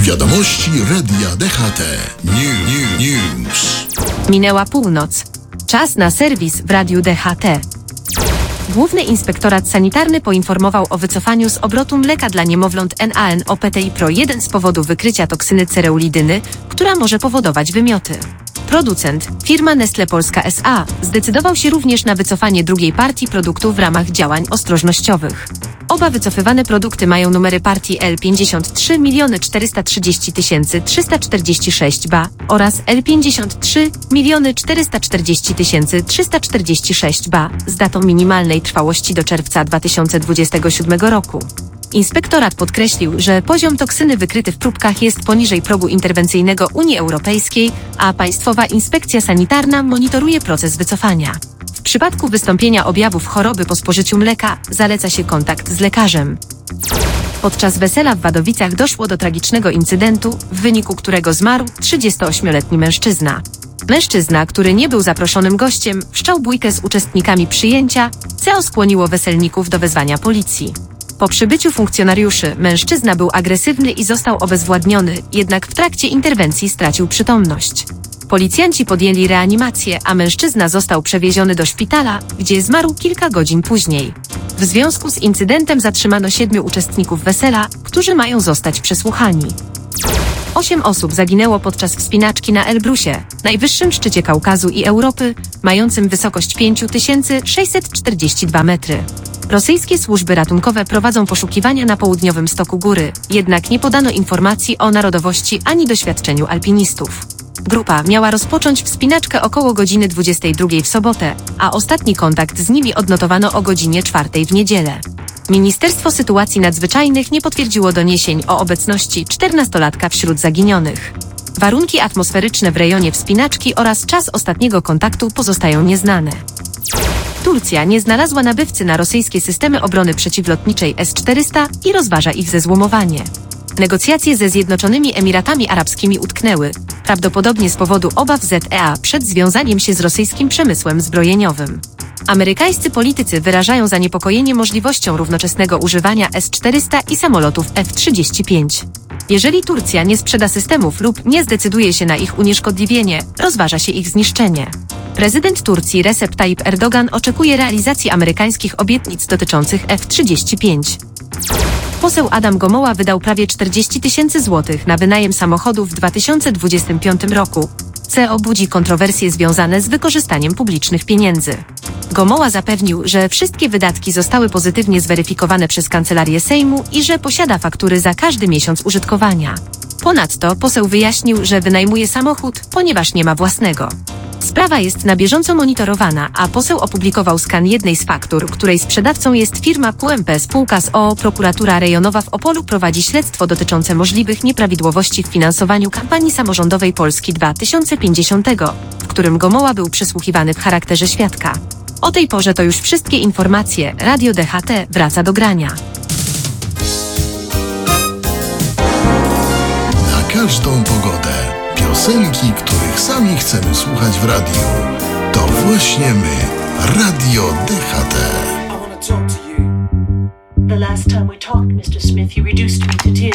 Wiadomości Radia DHT. News. Minęła północ. Czas na serwis w Radiu DHT. Główny Inspektorat Sanitarny poinformował o wycofaniu z obrotu mleka dla niemowląt NANOPTI Pro 1 z powodu wykrycia toksyny cereulidyny, która może powodować wymioty. Producent, firma Nestlé Polska S.A., zdecydował się również na wycofanie drugiej partii produktu w ramach działań ostrożnościowych. Oba wycofywane produkty mają numery partii L53 430 346 BA oraz L53 440 346 BA z datą minimalnej trwałości do czerwca 2027 roku. Inspektorat podkreślił, że poziom toksyny wykryty w próbkach jest poniżej progu interwencyjnego Unii Europejskiej, a Państwowa Inspekcja Sanitarna monitoruje proces wycofania. W przypadku wystąpienia objawów choroby po spożyciu mleka zaleca się kontakt z lekarzem. Podczas wesela w Wadowicach doszło do tragicznego incydentu, w wyniku którego zmarł 38-letni mężczyzna. Mężczyzna, który nie był zaproszonym gościem, wszczął bójkę z uczestnikami przyjęcia, co skłoniło weselników do wezwania policji. Po przybyciu funkcjonariuszy mężczyzna był agresywny i został obezwładniony, jednak w trakcie interwencji stracił przytomność. Policjanci podjęli reanimację, a mężczyzna został przewieziony do szpitala, gdzie zmarł kilka godzin później. W związku z incydentem zatrzymano 7 uczestników wesela, którzy mają zostać przesłuchani. 8 osób zaginęło podczas wspinaczki na Elbrusie, najwyższym szczycie Kaukazu i Europy, mającym wysokość 5642 metry. Rosyjskie służby ratunkowe prowadzą poszukiwania na południowym stoku góry, jednak nie podano informacji o narodowości ani doświadczeniu alpinistów. Grupa miała rozpocząć wspinaczkę około godziny 22 w sobotę, a ostatni kontakt z nimi odnotowano o godzinie 4 w niedzielę. Ministerstwo Sytuacji Nadzwyczajnych nie potwierdziło doniesień o obecności 14-latka wśród zaginionych. Warunki atmosferyczne w rejonie wspinaczki oraz czas ostatniego kontaktu pozostają nieznane. Turcja nie znalazła nabywcy na rosyjskie systemy obrony przeciwlotniczej S-400 i rozważa ich zezłomowanie. Negocjacje ze Zjednoczonymi Emiratami Arabskimi utknęły, prawdopodobnie z powodu obaw ZEA przed związaniem się z rosyjskim przemysłem zbrojeniowym. Amerykańscy politycy wyrażają zaniepokojenie możliwością równoczesnego używania S-400 i samolotów F-35. Jeżeli Turcja nie sprzeda systemów lub nie zdecyduje się na ich unieszkodliwienie, rozważa się ich zniszczenie. Prezydent Turcji Recep Tayyip Erdogan oczekuje realizacji amerykańskich obietnic dotyczących F-35. Poseł Adam Gomoła wydał prawie 40 000 złotych na wynajem samochodu w 2025 roku, co budzi kontrowersje związane z wykorzystaniem publicznych pieniędzy. Gomoła zapewnił, że wszystkie wydatki zostały pozytywnie zweryfikowane przez Kancelarię Sejmu i że posiada faktury za każdy miesiąc użytkowania. Ponadto poseł wyjaśnił, że wynajmuje samochód, ponieważ nie ma własnego. Sprawa jest na bieżąco monitorowana, a poseł opublikował skan jednej z faktur, której sprzedawcą jest firma QMP spółka z o.o. Prokuratura Rejonowa w Opolu prowadzi śledztwo dotyczące możliwych nieprawidłowości w finansowaniu kampanii samorządowej Polski 2050, w którym Gomoła był przesłuchiwany w charakterze świadka. O tej porze to już wszystkie informacje. Radio DHT wraca do grania. Na każdą pogodę. Piosenki, których sami chcemy słuchać w radiu. To właśnie my. Radio DHT. The last time we talked, Mr. Smith, you reduced me to tears.